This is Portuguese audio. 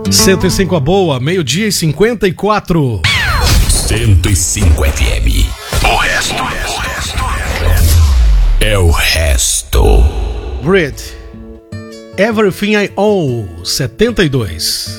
105 a boa, 12h54. 105 FM. O resto é o resto. Breed, Everything I Own, 72.